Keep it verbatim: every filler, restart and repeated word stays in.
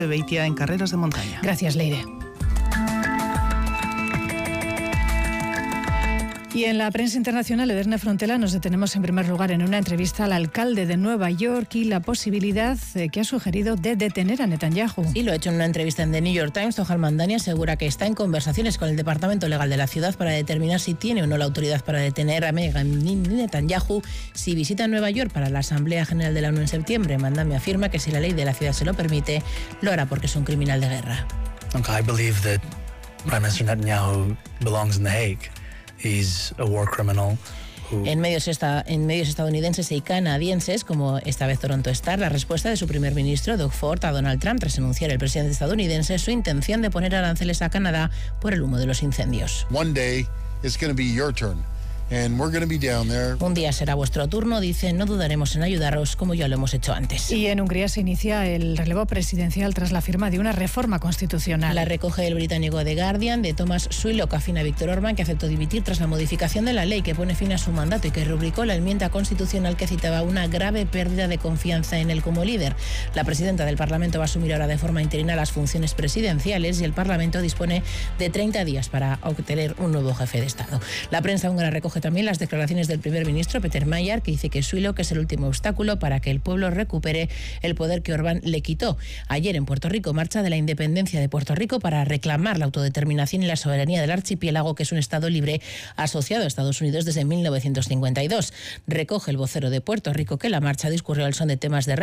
de Beitia en carreras de montaña. Gracias, Leire. Y en la prensa internacional, Ederna Frontela, nos detenemos en primer lugar en una entrevista al alcalde de Nueva York y la posibilidad eh, que ha sugerido de detener a Netanyahu. Sí, lo ha hecho en una entrevista en The New York Times. Zohar Mandani asegura que está en conversaciones con el Departamento Legal de la ciudad para determinar si tiene o no la autoridad para detener a Benjamin Netanyahu si visita Nueva York para la Asamblea General de la O N U en septiembre. Mandani afirma que si la ley de la ciudad se lo permite, lo hará porque es un criminal de guerra. I believe that Prime Minister Netanyahu belongs in The Hague. He's a war criminal. Who... En medios, esta, en medios estadounidenses y canadienses, como esta vez Toronto Star, la respuesta de su primer ministro, Doug Ford, a Donald Trump tras anunciar el presidente estadounidense su intención de poner aranceles a Canadá por el humo de los incendios. One day it's going to be your turn. And we're going to be down there. Un día será vuestro turno, dice, no dudaremos en ayudaros como ya lo hemos hecho antes. Y en Hungría se inicia el relevo presidencial tras la firma de una reforma constitucional. La recoge el británico The Guardian. De Thomas Suilok afina a Viktor Orbán, que aceptó dimitir tras la modificación de la ley que pone fin a su mandato y que rubricó la enmienda constitucional que citaba una grave pérdida de confianza en él como líder. La presidenta del Parlamento va a asumir ahora de forma interina las funciones presidenciales y el Parlamento dispone de treinta días para obtener un nuevo jefe de Estado. La prensa húngara recoge también las declaraciones del primer ministro Peter Mayer, que dice que Suilok es el último obstáculo para que el pueblo recupere el poder que Orbán le quitó. Ayer en Puerto Rico, marcha de la independencia de Puerto Rico para reclamar la autodeterminación y la soberanía del archipiélago, que es un estado libre asociado a Estados Unidos desde mil novecientos cincuenta y dos. Recoge el vocero de Puerto Rico que la marcha discurrió al son de temas de